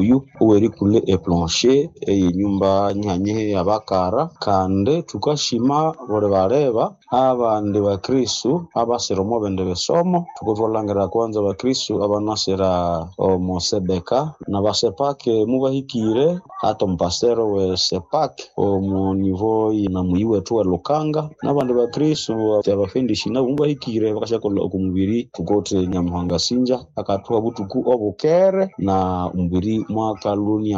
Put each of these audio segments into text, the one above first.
omuyu oweri kule eplanche eyinyumba nyanyihe yabakara kandi tukashima buli bareba abandi bakristu abasira bende besomo tukutwalangira kwanza bakristu abanasira omosebeka nabasepake mubahikire hata mpastero we sepake omunivo na muyiwe wetu wa Lukanga n'abandi bakristu abafendishi nabo mubahikire bakashakola okumubiri tukote Nyamuhanga sinja akatuha butuku obukere na umubiri mwakaluni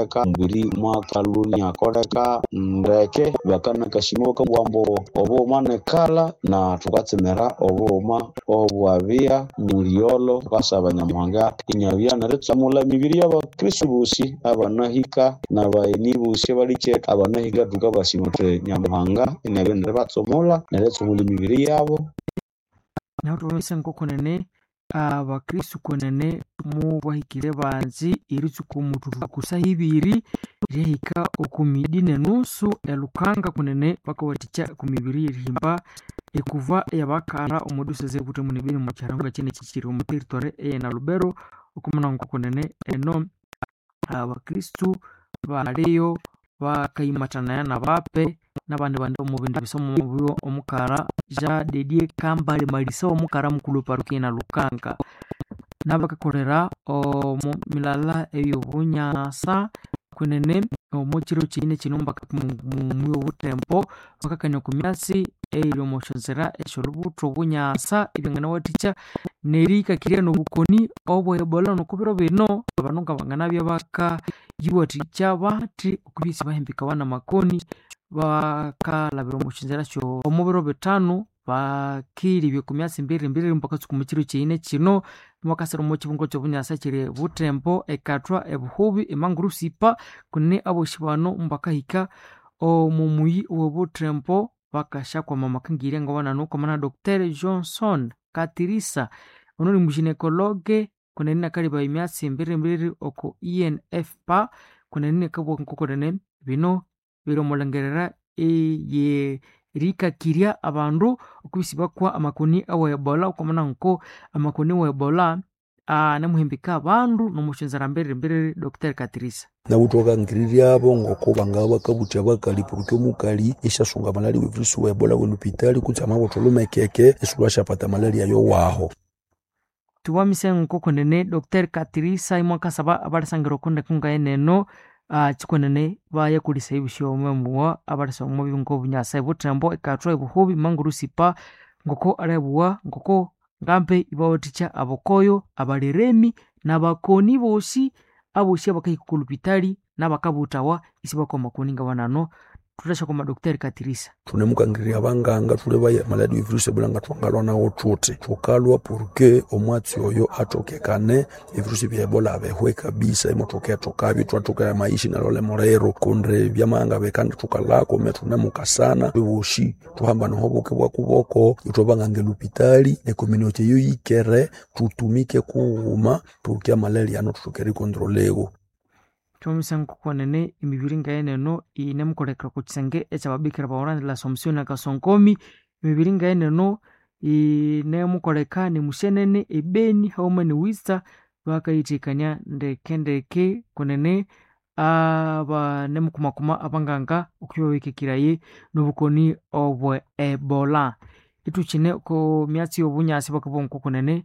akoleka ndeke bakana kashimo kabwambo oboma kala na tukatsemera oboma obwabia muliolo basaba Nyamuhanga inyabya naretsamula mibiri y'abakristu bosi abanahika n'abayini bosi baliche abanahika tukabashimote Nyamuhanga inabende batsomola naretsomula imibiri yabo naho tumise nkokonene abakristu konene mubahikire banzi iritsuku mututu kusahibiri rihika okumidine nusu elukanga konene bakawaticha kumibiri rihimba ekuva yabakara omuduseze bute munibiri mu charanga kine kikiri mu territory na Lubero okumana nkokonene eno abakristu baleyo bakayimatana na bape n'abandi bandi mu bintu bisomo mu omukara ja dedie kambale malisa omukara mukulu paruki na Lukanga nabakakorera mu milala eyo bunyasa kunene omukiro kine kinumba mu butempo bakakanya kumyasi eyo moshozera eshorubuto bunyasa ibingana waticha nerika kiriya nobukoni obwo ebola nokubiro bino abanunga bangana byabaka yiwaticha bati okubisi bahembika bana makoni bakalabira omushinzera cyo omubiro betano bakiri byo kumyasi mbiri mpaka kumukiro kine kino mwakasero mu kibungo cyo bunyasa kire butempo ekatwa ebuhubi emangurusipa kune aboshibano mpaka hika omumuyi obutempo bakasha kwa mama kangire ngabana nuko mana Dr. Johnson Katirisa onuri mujinekologe kunene kali ba imyasi mbiri oko ENFPA kunene kabo nkokorene bino biro mulangerera ye rika kiria abandu okubisiba kwa amakoni awa Ebola ukomana nko amakoni wa Ebola namuhimbika abandu nomushinzara mbere Dr. Katirisa na utoka ngiriri abo ngoko bangaba kabucha bakali purukyo mukali ishasunga malaria virusi wa Ebola wenupitali kuchama botolome keke esulwasha pata malaria yo waho tuwamise nkoko nene Dr. Katirisa imwakasaba abalisangiro konde kunga eneno chikonene baya kulisa ibisho omwemuwa abalisa omubingo bunyasa butembo ekatwa ebuhubi mangurusipa ngoko arabuwa ngoko ngampe ibawoticha abokoyo abaliremi nabakoni bosi abosi abakayikulupitali nabakabutawa isibako makoninga wanano tutasha kwa Dr. Katirisa tunemukangirira abanganga tuleba malaria virusi bulanga twangalwa nawo tuti tukalwa porque omwatsi oyo atokekane virusi bya Ebola abehwe kabisa imotokea tokabi twatoka maishi na lole morero kondre byamanga bekanda tukalako metunemukasana bibushi tuhamba no hoboke bwa kuboko utobanga lupitali ne community yo yikere tutumike kuuma porque malaria no tutokeri kontrolego tumisango kwanene imibiri ngayeneno inemukoleka kuchisenge echababikira baorani la Somsio na Kasonkomi imibiri ngayeneno inemukoleka ni mushenene ebeni haumani wista bakayitikanya ndeke kunene aba nemukumakuma abanganga okuyo wikikiraye nobukoni obwe Ebola ituchine ko myatsi obunyasi bakabonko kunene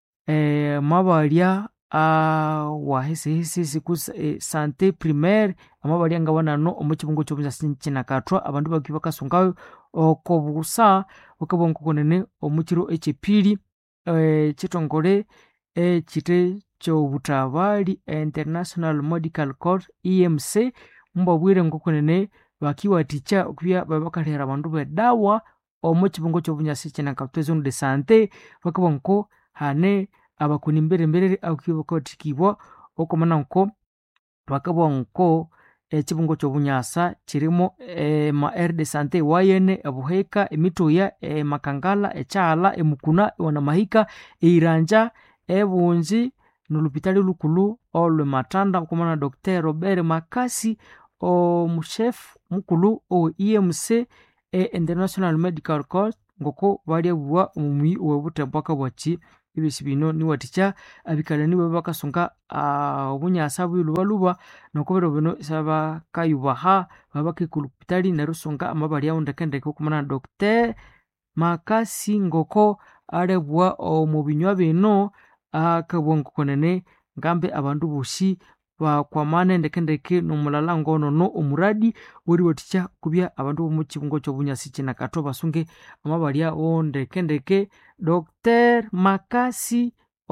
mabalia wahese sikus santé primaire amabali ngabana no omukibungo cy'obunyasi kinakatwa abandu bakibaka sungayo okobusa okabonko konene omukiro ekipili kitongole kite cy'obutabali International Medical Corps EMC mbabwire ngokonene bakiwaticha okubya babakalera abandu bedawa omukibungo cy'obunyasi kinakatwa zone de santé bakabonko hane abakuni mbere akubakotikibwa okomana nko bakabonko ekibungo cy'obunyasa kirimo ma aire de santé wayene abuheka emituya makangala echala emukuna wana mahika eiranja ebunzi nolupitali lukulu olwe matanda okomana Dr. Robert Makasi omuchef mukulu o EMC International Medical Corps ngoko bali bwa umumi webutembo akabwachi ebyosi bino niwathikya abikalani babe bakasunga obunyasa bwilhubalhuba nokubiro bino isabakayubaha babakahika olupitali nerisunga amabali awu ndekendeke okumana Dr. Makasi ngoko alebwa omu binywa bino akabwa ngokonene ngambe abandu bosi bakwamane ndekendeke nomulala ngonono omuradi weriwathikya kubya abandu bomukibungo kyobunyasi kinakato basunge amabali awo ndekendeke. Dr. Makasi